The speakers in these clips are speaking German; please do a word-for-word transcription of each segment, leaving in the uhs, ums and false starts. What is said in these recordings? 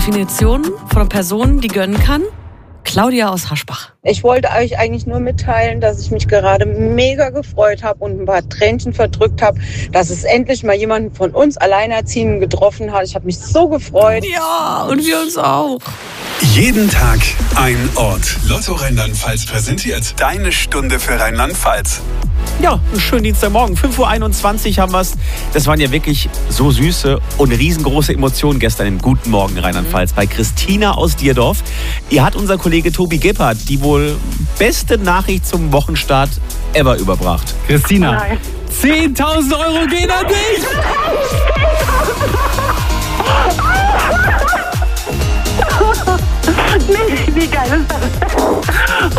Definition von einer Person, die gönnen kann? Claudia aus Haschbach. Ich wollte euch eigentlich nur mitteilen, dass ich mich gerade mega gefreut habe und ein paar Tränchen verdrückt habe, dass es endlich mal jemanden von uns Alleinerziehenden getroffen hat. Ich habe mich so gefreut. Ja, und wir uns auch. Jeden Tag ein Ort. Lotto Rheinland-Pfalz präsentiert deine Stunde für Rheinland-Pfalz. Ja, einen schönen Dienstagmorgen. fünf Uhr einundzwanzig haben wir es. Das waren ja wirklich so süße und riesengroße Emotionen gestern im Guten Morgen Rheinland-Pfalz bei Christina aus Dierdorf. Ihr hat unser Kollege Tobi Gebhardt die wohl beste Nachricht zum Wochenstart ever überbracht. Christina, zehntausend Euro gehen an dich! Nee, wie geil ist das?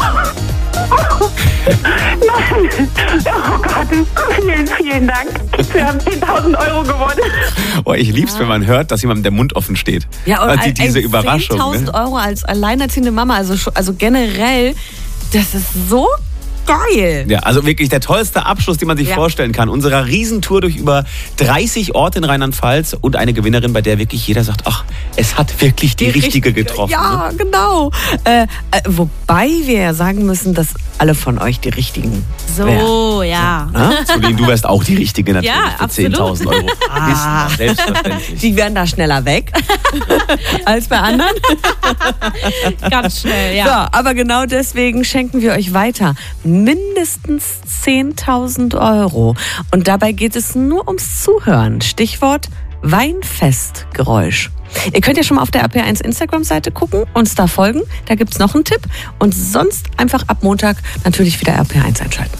Nein. Oh Gott, vielen, vielen Dank. Wir haben zehntausend Euro gewonnen. Oh, ich lieb's, wenn man hört, dass jemandem der Mund offen steht. Ja, und man sieht diese ey, Überraschung. zehntausend Ne? Euro als alleinerziehende Mama, also, also generell, das ist so geil. Ja, also wirklich der tollste Abschluss, den man sich Ja. vorstellen kann. Unserer Riesentour durch über dreißig Orte in Rheinland-Pfalz und eine Gewinnerin, bei der wirklich jeder sagt, ach, es hat wirklich die, die richtige, richtige getroffen. Ja, ne? genau. Äh, äh, wobei wir ja sagen müssen, dass alle von euch die richtigen So, wären. ja. Na? Celine, du wärst auch die richtige natürlich Ja, für absolut. zehntausend Euro. Ah. Ist selbstverständlich. Die wären da schneller weg als bei anderen. Ganz schnell, ja. So, aber genau deswegen schenken wir euch weiter mindestens zehntausend Euro. Und dabei geht es nur ums Zuhören. Stichwort Weinfestgeräusch. Ihr könnt ja schon mal auf der R P eins Instagram-Seite gucken, uns da folgen. Da gibt's noch einen Tipp. Und sonst einfach ab Montag natürlich wieder R P eins einschalten.